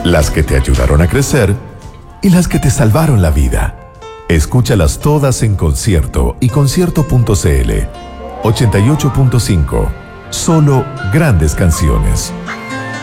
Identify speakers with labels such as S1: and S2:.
S1: las que te ayudaron a crecer y las que te salvaron la vida. Escúchalas todas en concierto y concierto.cl. 88.5. Solo grandes canciones.